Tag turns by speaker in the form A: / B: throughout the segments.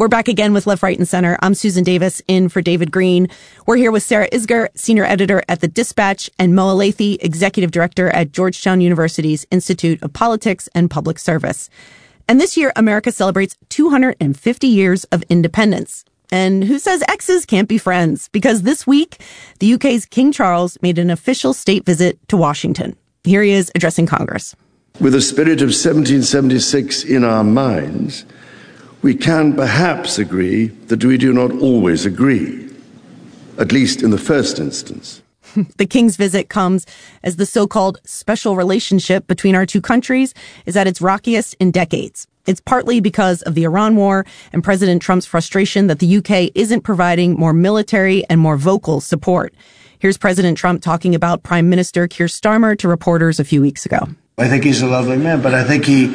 A: We're back again with Left, Right, and Center. I'm Susan Davis, in for David Green. We're here with Sarah Isgur, senior editor at The Dispatch, and Mo Elleithee, executive director at Georgetown University's Institute of Politics and Public Service. And this year, America celebrates 250 years of independence. And who says exes can't be friends? Because this week, the UK's King Charles made an official state visit to Washington. Here he is addressing Congress.
B: With the spirit of 1776 in our minds, we can perhaps agree that we do not always agree, at least in the first instance.
A: The King's visit comes as the so-called special relationship between our two countries is at its rockiest in decades. It's partly because of the Iran war and President Trump's frustration that the UK isn't providing more military and more vocal support. Here's President Trump talking about Prime Minister Keir Starmer to reporters a few weeks ago.
C: I think he's a lovely man, but I think he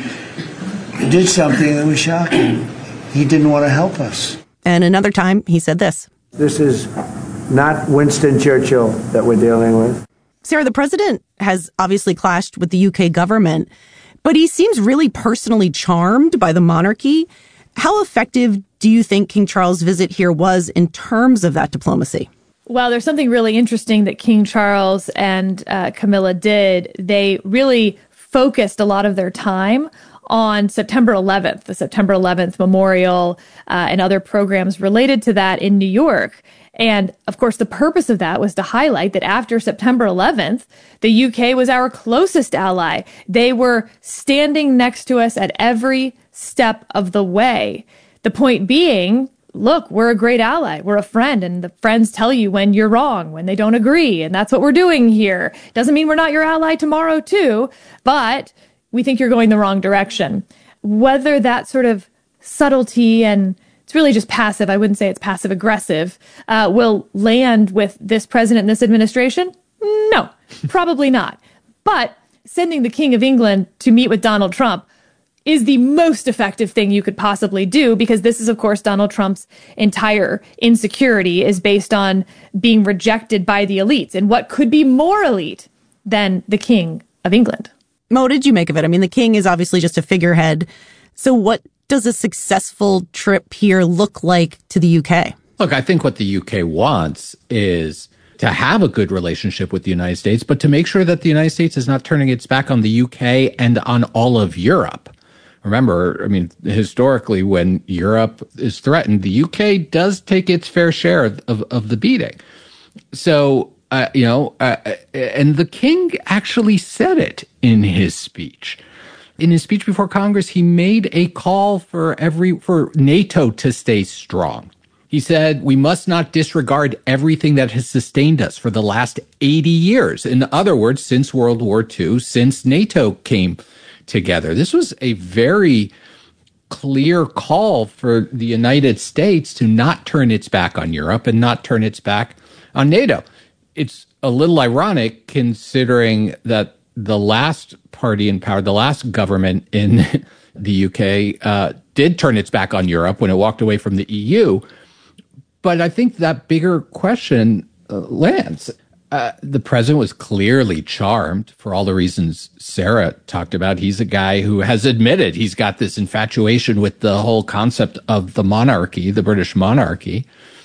C: did something that was shocking. He didn't want to help us.
A: And another time, he said this.
D: This is not Winston Churchill that we're dealing with.
A: Sarah, the president has obviously clashed with the UK government, but he seems really personally charmed by the monarchy. How effective do you think King Charles' visit here was in terms of that diplomacy?
E: Well, there's something really interesting that King Charles and Camilla did. They really focused a lot of their time on September 11th, the September 11th memorial and other programs related to that in New York. And of course, the purpose of that was to highlight that after September 11th, the UK was our closest ally. They were standing next to us at every step of the way. The point being, look, we're a great ally. We're a friend. And the friends tell you when you're wrong, when they don't agree. And that's what we're doing here. Doesn't mean we're not your ally tomorrow, too. But we think you're going the wrong direction. Whether that sort of subtlety, and it's really just passive, I wouldn't say it's passive aggressive, will land with this president and this administration? No, probably not. But sending the King of England to meet with Donald Trump is the most effective thing you could possibly do, because this is, of course, Donald Trump's entire insecurity is based on being rejected by the elites. And what could be more elite than the King of England?
A: Mo, what did you make of it? I mean, the king is obviously just a figurehead. So what does a successful trip here look like to the UK?
F: Look, I think what the UK wants is to have a good relationship with the United States, but to make sure that the United States is not turning its back on the UK and on all of Europe. Remember, I mean, historically, when Europe is threatened, the UK does take its fair share of the beating. So, and the king actually said it in his speech. In his speech before Congress, he made a call for NATO to stay strong. He said, we must not disregard everything that has sustained us for the last 80 years. In other words, since World War II, since NATO came together. This was a very clear call for the United States to not turn its back on Europe and not turn its back on NATO. It's a little ironic considering that the last party in power, the last government in the UK, did turn its back on Europe when it walked away from the EU. But I think that bigger question lands. The president was clearly charmed for all the reasons Sarah talked about. He's a guy who has admitted he's got this infatuation with the whole concept of the monarchy, the British monarchy.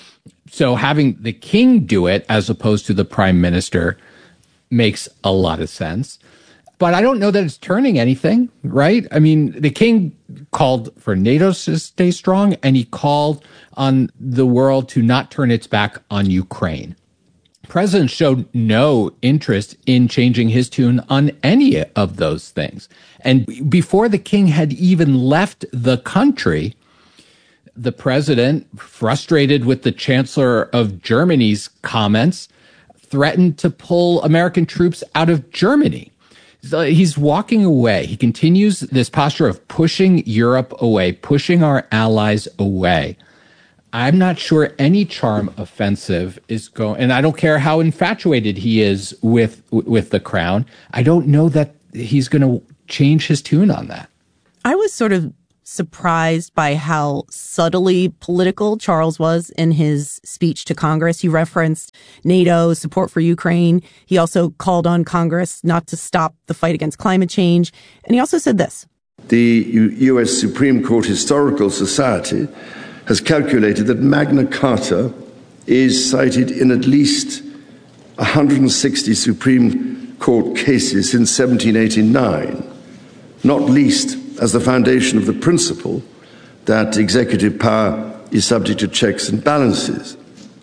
F: So having the king do it as opposed to the prime minister makes a lot of sense. But I don't know that it's turning anything, right? I mean, the king called for NATO to stay strong, and he called on the world to not turn its back on Ukraine. The president showed no interest in changing his tune on any of those things. And before the king had even left the country, the president, frustrated with the Chancellor of Germany's comments, threatened to pull American troops out of Germany. So he's walking away. He continues this posture of pushing Europe away, pushing our allies away. I'm not sure any charm offensive is going, and I don't care how infatuated he is with the crown. I don't know that he's going to change his tune on that.
A: I was sort of surprised by how subtly political Charles was in his speech to Congress. He referenced NATO, support for Ukraine. He also called on Congress not to stop the fight against climate change. And he also said this.
B: The U.S. Supreme Court Historical Society has calculated that Magna Carta is cited in at least 160 Supreme Court cases since 1789, not least as the foundation of the principle that executive power is subject to checks and balances.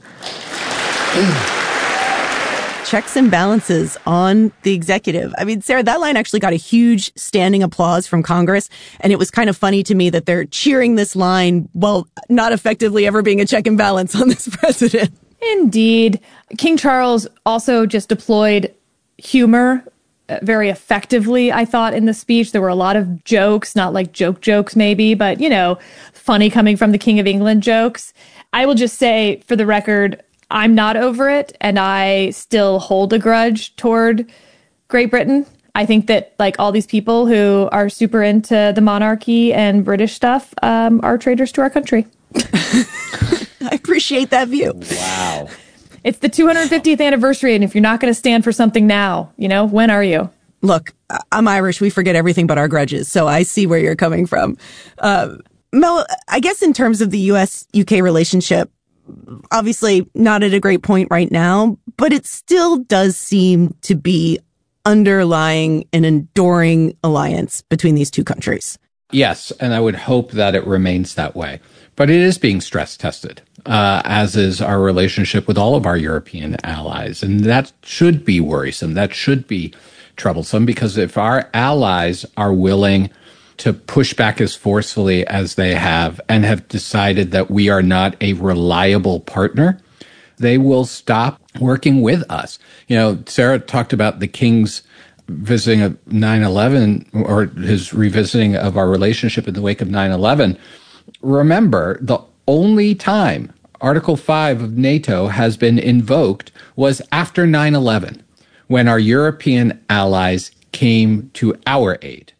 A: Checks and balances on the executive. I mean, Sarah, that line actually got a huge standing applause from Congress. And it was kind of funny to me that they're cheering this line while not effectively ever being a check and balance on this president.
E: Indeed. King Charles also just deployed humor very effectively, I thought, in the speech. There were a lot of jokes, not like jokes maybe, but, funny coming from the King of England jokes. I will just say, for the record, I'm not over it, and I still hold a grudge toward Great Britain. I think that, like, all these people who are super into the monarchy and British stuff are traitors to our country.
A: I appreciate that view.
F: Wow.
E: It's the 250th anniversary, and if you're not going to stand for something now, when are you?
A: Look, I'm Irish. We forget everything but our grudges, so I see where you're coming from. Mel, I guess in terms of the U.S.-UK relationship, obviously not at a great point right now, but it still does seem to be underlying an enduring alliance between these two countries.
F: Yes, and I would hope that it remains that way. But it is being stress tested, as is our relationship with all of our European allies. And that should be worrisome. That should be troublesome, because if our allies are willing to push back as forcefully as they have and have decided that we are not a reliable partner, they will stop working with us. Sarah talked about the King's visiting of 9/11, or his revisiting of our relationship in the wake of 9/11. Remember, the only time Article 5 of NATO has been invoked was after 9/11, when our European allies came to our aid.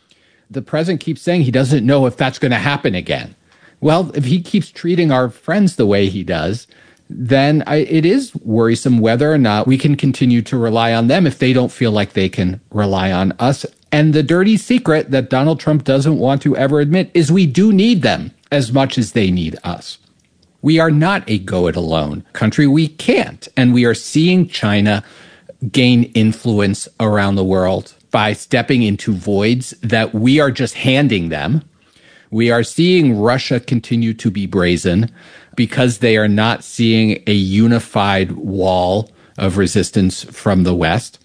F: The president keeps saying he doesn't know if that's going to happen again. Well, if he keeps treating our friends the way he does, then it is worrisome whether or not we can continue to rely on them if they don't feel like they can rely on us. And the dirty secret that Donald Trump doesn't want to ever admit is we do need them as much as they need us. We are not a go-it-alone country. We can't. And we are seeing China gain influence around the world by stepping into voids that we are just handing them. We are seeing Russia continue to be brazen because they are not seeing a unified wall of resistance from the West.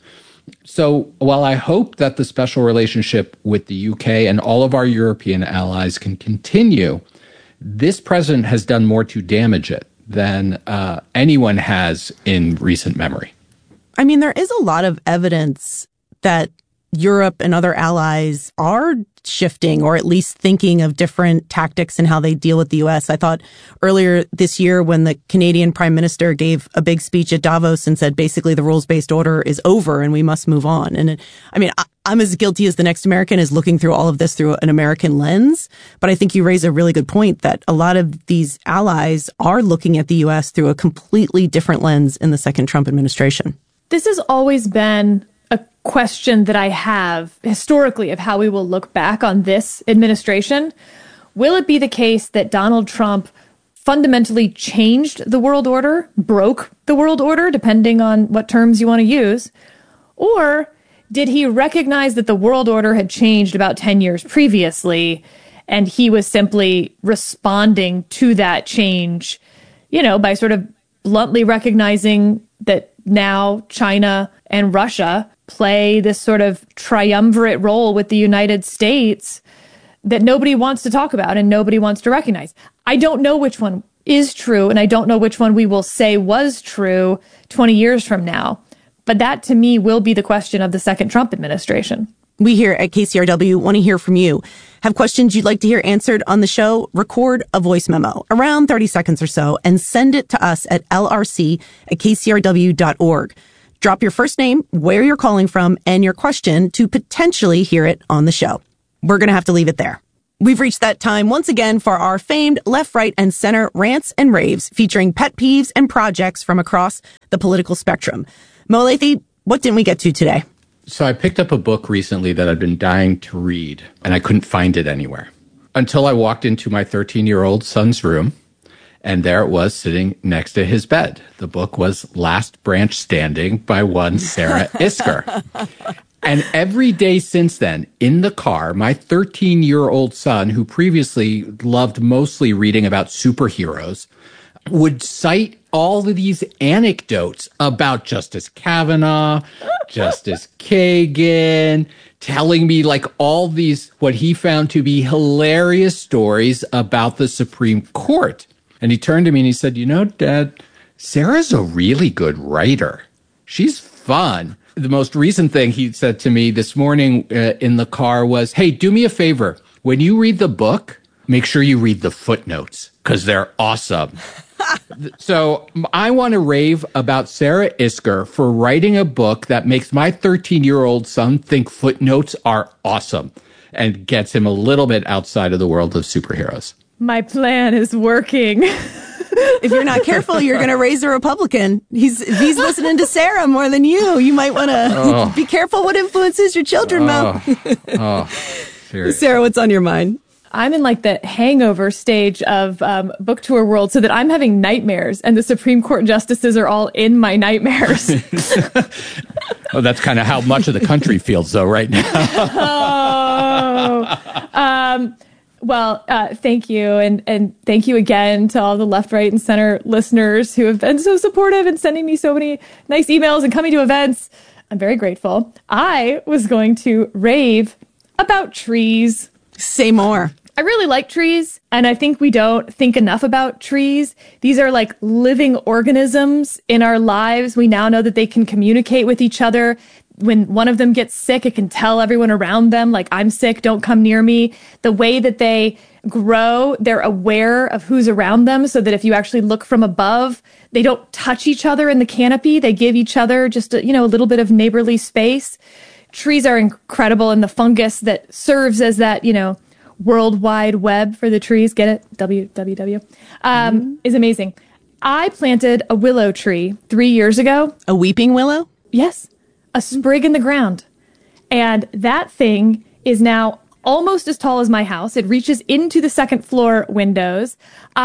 F: So while I hope that the special relationship with the UK and all of our European allies can continue, this president has done more to damage it than anyone has in recent memory.
A: I mean, there is a lot of evidence that Europe and other allies are shifting, or at least thinking of different tactics and how they deal with the U.S. I thought earlier this year when the Canadian Prime Minister gave a big speech at Davos and said basically the rules-based order is over and we must move on. And I'm as guilty as the next American is looking through all of this through an American lens. But I think you raise a really good point that a lot of these allies are looking at the U.S. through a completely different lens in the second Trump administration.
E: This has always been a question that I have historically of how we will look back on this administration. Will it be the case that Donald Trump fundamentally changed the world order, broke the world order, depending on what terms you want to use? Or did he recognize that the world order had changed about 10 years previously, and he was simply responding to that change, by sort of bluntly recognizing that now China and Russia play this sort of triumvirate role with the United States that nobody wants to talk about and nobody wants to recognize. I don't know which one is true, and I don't know which one we will say was true 20 years from now. But that, to me, will be the question of the second Trump administration.
A: We here at KCRW want to hear from you. Have questions you'd like to hear answered on the show? Record a voice memo, around 30 seconds or so, and send it to us at lrc@kcrw.org. Drop your first name, where you're calling from, and your question to potentially hear it on the show. We're going to have to leave it there. We've reached that time once again for our famed left, right, and center rants and raves featuring pet peeves and projects from across the political spectrum. Mo Elleithee, what didn't we get to today?
F: So I picked up a book recently that I've been dying to read, and I couldn't find it anywhere. until I walked into my 13-year-old son's room, and there it was sitting next to his bed. The book was Last Branch Standing by one Sarah Isker. And every day since then, in the car, my 13-year-old son, who previously loved mostly reading about superheroes, would cite all of these anecdotes about Justice Kavanaugh, Justice Kagan, telling me like all these, what he found to be hilarious stories about the Supreme Court. And he turned to me and he said, you know, Dad, Sarah's a really good writer. She's fun. The most recent thing he said to me this morning in the car was, hey, do me a favor. When you read the book, make sure you read the footnotes because they're awesome. So I want to rave about Sarah Isker for writing a book that makes my 13-year-old son think footnotes are awesome and gets him a little bit outside of the world of superheroes.
E: My plan is working.
A: If you're not careful, you're going to raise a Republican. He's listening to Sarah more than you. You might want to be careful what influences your children, Mo. Sarah, what's on your mind?
E: I'm in like the hangover stage of book tour world so that I'm having nightmares and the Supreme Court justices are all in my nightmares.
F: Oh, that's kind of how much of the country feels though right now.
E: Well, thank you. And thank you again to all the left, right, and center listeners who have been so supportive and sending me so many nice emails and coming to events. I'm very grateful. I was going to rave about trees.
A: Say more.
E: I really like trees, and I think we don't think enough about trees. These are like living organisms in our lives. We now know that they can communicate with each other. When one of them gets sick, it can tell everyone around them, like, I'm sick, don't come near me. The way that they grow, they're aware of who's around them, so that if you actually look from above, they don't touch each other in the canopy. They give each other just a little bit of neighborly space. Trees are incredible, and the fungus that serves as that, World Wide Web for the trees, get it? WWW, is amazing. I planted a willow tree 3 years ago.
A: A weeping willow?
E: Yes. A sprig in the ground. And that thing is now almost as tall as my house. It reaches into the second floor windows.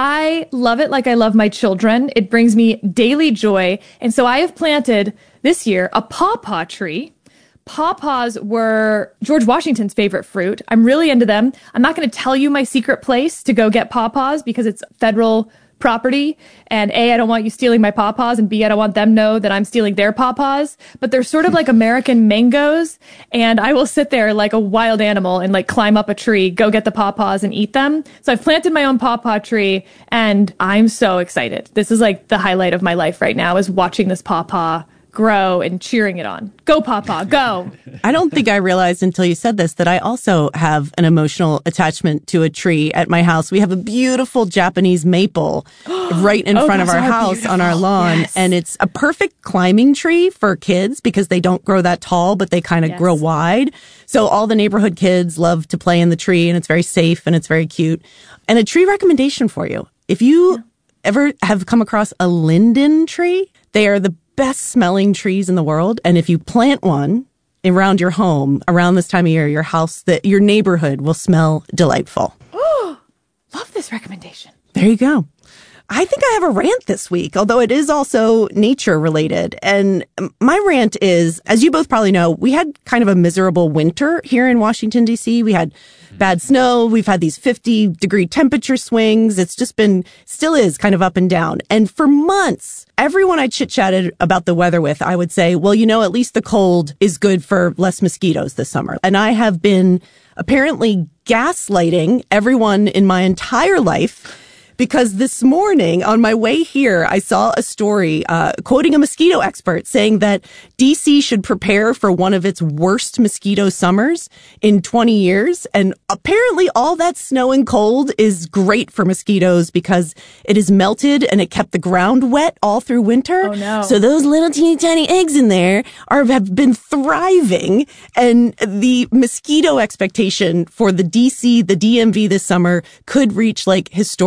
E: I love it like I love my children. It brings me daily joy. And so I have planted this year a pawpaw tree. Pawpaws were George Washington's favorite fruit. I'm really into them. I'm not going to tell you my secret place to go get pawpaws because it's federal property. And A, I don't want you stealing my pawpaws. And B, I don't want them to know that I'm stealing their pawpaws. But they're sort of like American mangoes. And I will sit there like a wild animal and like climb up a tree, go get the pawpaws and eat them. So I've planted my own pawpaw tree and I'm so excited. This is like the highlight of my life right now is watching this pawpaw grow and cheering it on. Go, Pawpaw, go.
A: I don't think I realized until you said this that I also have an emotional attachment to a tree at my house. We have a beautiful Japanese maple right in front of our house on our lawn. Yes. And it's a perfect climbing tree for kids because they don't grow that tall, but they kind of grow wide. So all the neighborhood kids love to play in the tree and it's very safe and it's very cute. And a tree recommendation for you. If you ever have come across a linden tree, they are the best smelling trees in the world. And if you plant one around your home, around this time of year, your house, your neighborhood will smell delightful.
E: Oh, love this recommendation.
A: There you go. I think I have a rant this week, although it is also nature related. And my rant is, as you both probably know, we had kind of a miserable winter here in Washington, D.C. We had bad snow. We've had these 50-degree temperature swings. It's just been, still is kind of up and down. And for months, everyone I chit-chatted about the weather with, I would say, well, at least the cold is good for less mosquitoes this summer. And I have been apparently gaslighting everyone in my entire life. Because this morning on my way here, I saw a story quoting a mosquito expert saying that D.C. should prepare for one of its worst mosquito summers in 20 years. And apparently all that snow and cold is great for mosquitoes because it is melted and it kept the ground wet all through winter.
E: Oh, no.
A: So those little teeny tiny eggs in there have been thriving. And the mosquito expectation for the D.C., the DMV this summer could reach like historically bad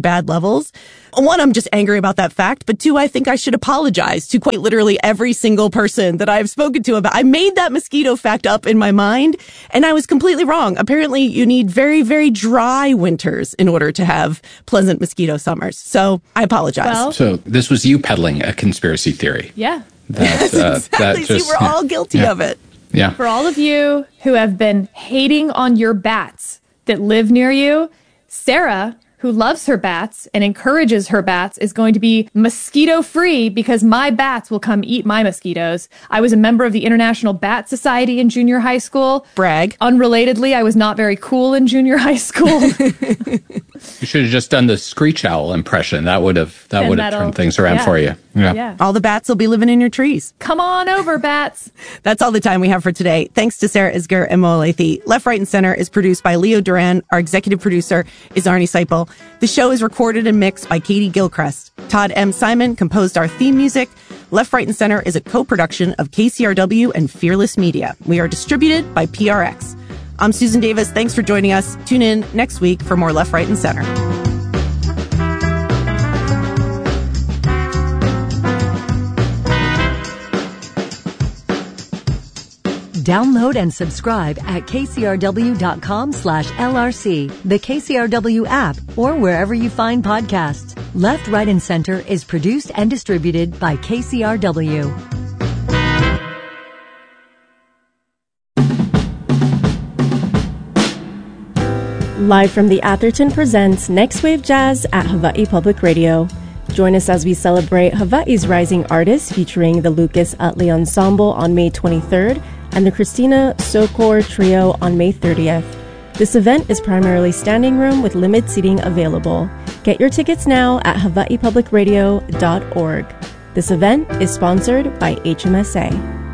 A: bad levels. One, I'm just angry about that fact, but two, I think I should apologize to quite literally every single person that I've spoken to about. I made that mosquito fact up in my mind, and I was completely wrong. Apparently, you need very, very dry winters in order to have pleasant mosquito summers. So I apologize.
E: Well,
F: So this was you peddling a conspiracy theory.
E: yeah.
F: That,
A: Exactly. See, we're all guilty of it.
F: Yeah.
E: For all of you who have been hating on your bats that live near you, Sarah, who loves her bats and encourages her bats, is going to be mosquito-free because my bats will come eat my mosquitoes. I was a member of the International Bat Society in junior high school.
A: Brag.
E: Unrelatedly, I was not very cool in junior high school.
F: You should have just done the screech owl impression. That would have turned things around for you.
E: Yeah.
A: All the bats will be living in your trees.
E: Come on over, bats.
A: That's all the time we have for today. Thanks to Sarah Isgur and Mo Alethy. Left, Right, and Center is produced by Leo Duran. Our executive producer is Arnie Seipel. The show is recorded and mixed by Katie Gilchrist. Todd M. Simon composed our theme music. Left, Right, and Center is a co-production of KCRW and Fearless Media. We are distributed by PRX. I'm Susan Davis. Thanks for joining us. Tune in next week for more Left, Right, and Center.
G: Download and subscribe at kcrw.com/LRC, the KCRW app, or wherever you find podcasts. Left, Right, and Center is produced and distributed by KCRW.
H: Live from the Atherton presents Next Wave Jazz at Hawaii Public Radio. Join us as we celebrate Hawaii's rising artists featuring the Lucas Utley Ensemble on May 23rd and the Christina Sokor Trio on May 30th. This event is primarily standing room with limited seating available. Get your tickets now at hawaiipublicradio.org. This event is sponsored by HMSA.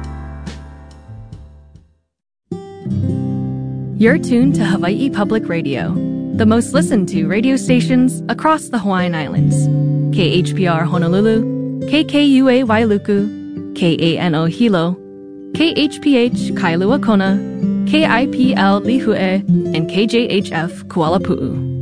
I: You're tuned to Hawaii Public Radio, the most listened to radio stations across the Hawaiian Islands. KHPR Honolulu, KKUA Wailuku, KANO Hilo, KHPH Kailua Kona, KIPL Lihue, and KJHF Kuala Pu'u.